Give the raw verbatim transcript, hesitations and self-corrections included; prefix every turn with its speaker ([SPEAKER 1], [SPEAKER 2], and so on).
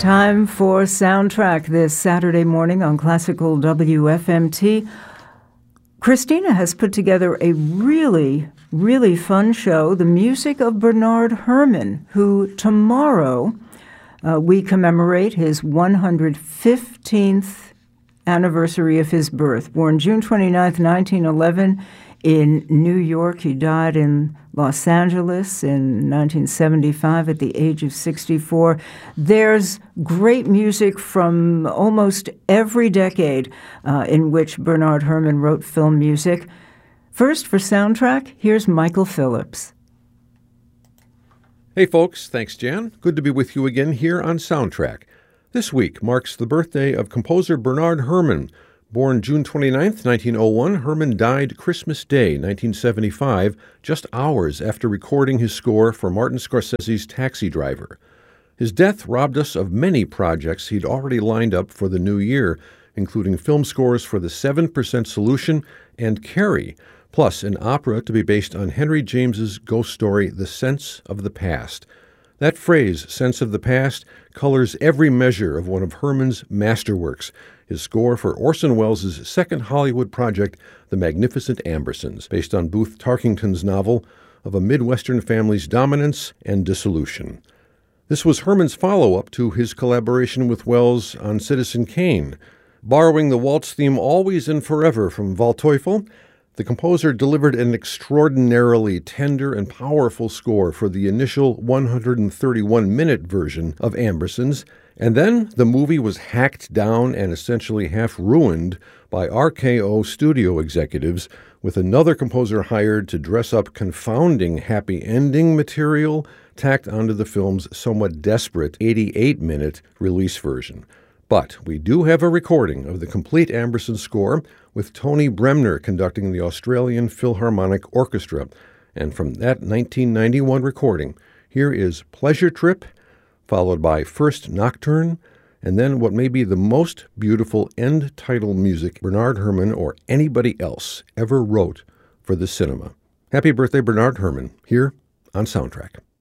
[SPEAKER 1] Time for Soundtrack this Saturday morning on Classical W F M T. Christina has put together a really, really fun show, the music of Bernard Herrmann, who tomorrow uh, we commemorate his one hundred fifteenth anniversary of his birth. Born June twenty-ninth, nineteen eleven in New York. He died in Los Angeles in nineteen seventy-five at the age of sixty-four. There's great music from almost every decade uh, in which Bernard Herrmann wrote film music. First, for Soundtrack, here's Michael Phillips.
[SPEAKER 2] Hey folks, thanks Jan. Good to be with you again here on Soundtrack. This week marks the birthday of composer Bernard Herrmann. Born June twenty-ninth, nineteen oh one, Herrmann died Christmas Day, nineteen seventy-five, just hours after recording his score for Martin Scorsese's Taxi Driver. His death robbed us of many projects he'd already lined up for the new year, including film scores for The seven percent Solution and Carrie, plus an opera to be based on Henry James's ghost story, The Sense of the Past. That phrase, sense of the past, colors every measure of one of Herrmann's masterworks, his score for Orson Welles' second Hollywood project, The Magnificent Ambersons, based on Booth Tarkington's novel of a Midwestern family's dominance and dissolution. This was Herrmann's follow-up to his collaboration with Welles on Citizen Kane. Borrowing the waltz theme Always and Forever from Waldteufel, the composer delivered an extraordinarily tender and powerful score for the initial one hundred thirty-one minute version of Ambersons, and then the movie was hacked down and essentially half ruined by R K O studio executives, with another composer hired to dress up confounding happy ending material tacked onto the film's somewhat desperate eighty-eight minute release version. But we do have a recording of the complete Amberson score with Tony Bremner conducting the Australian Philharmonic Orchestra. And from that nineteen ninety-one recording, here is Pleasure Trip, followed by First Nocturne, and then what may be the most beautiful end title music Bernard Herrmann or anybody else ever wrote for the cinema. Happy birthday, Bernard Herrmann, here on Soundtrack.